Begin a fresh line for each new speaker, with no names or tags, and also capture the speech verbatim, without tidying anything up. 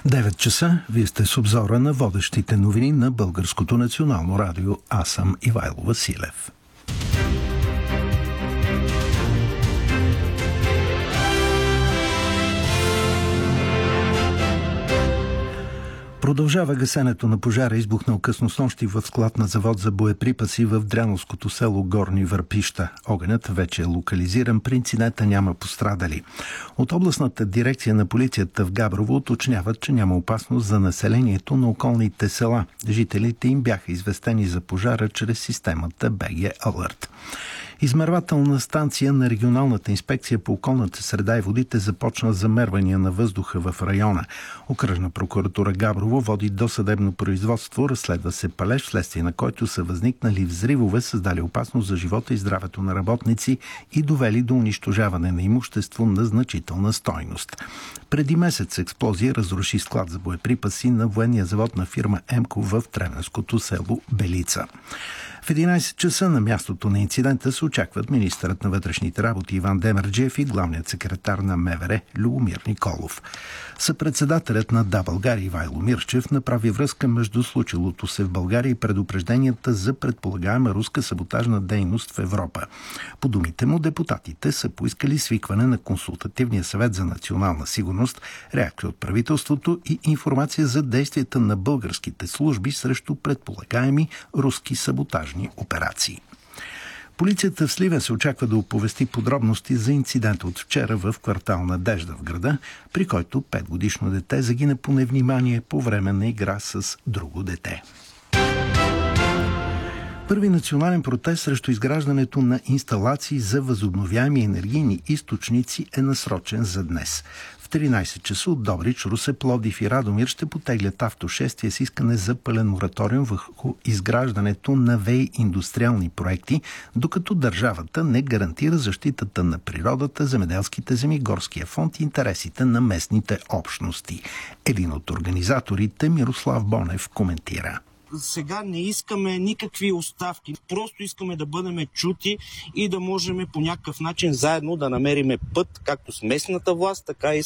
девет часа. Вие сте с обзора на водещите новини на Българското национално радио. Аз съм Ивайло Василев. Продължава гасенето на пожара, избухнал късно снощи в склад на завод за боеприпаси в дряновското село Горни Върпища. Огънят вече е локализиран, при инцидента няма пострадали. От областната дирекция на полицията в Габрово уточняват, че няма опасност за населението на околните села. Жителите им бяха известени за пожара чрез системата Б Г Alert. Измервателна станция на Регионалната инспекция по околната среда и водите започна замервания на въздуха в района. Окръжна прокуратура Габрово води досъдебно производство, разследва се палеж, вследствие на който са възникнали взривове, създали опасност за живота и здравето на работници и довели до унищожаване на имущество на значителна стойност. Преди месец експлозия разруши склад за боеприпаси на военния завод на фирма Емко в Трененското село Белица. В единайсет часа на мястото на инцидента се очакват министърът на вътрешните работи Иван Демерджиев и главният секретар на М В Р Любомир Николов. Съпредседателят на Да, България Ивайло Мирчев направи връзка между случилото се в България и предупрежденията за предполагаема руска саботажна дейност в Европа. По думите му, депутатите са поискали свикване на Консултативния съвет за национална сигурност, реакция от правителството и информация за действията на българските служби срещу предполагаеми руски саботажни операции. Полицията в Сливен се очаква да оповести подробности за инцидента от вчера в квартал Надежда в града, при който петгодишно дете загина по невнимание по време на игра с друго дете. Първи национален протест срещу изграждането на инсталации за възобновяеми енергийни източници е насрочен за днес. В тринайсет часа от Добрич, Русе, Пловдив и Радомир ще потеглят автошествие с искане за пълен мораториум върху изграждането на ВЕИ индустриални проекти, докато държавата не гарантира защитата на природата, земеделските земи, горския фонд и интересите на местните общности. Един от организаторите, Мирослав Бонев, коментира.
Сега не искаме никакви оставки, просто искаме да бъдем чути и да можем по някакъв начин заедно да намерим път, както с местната власт, така и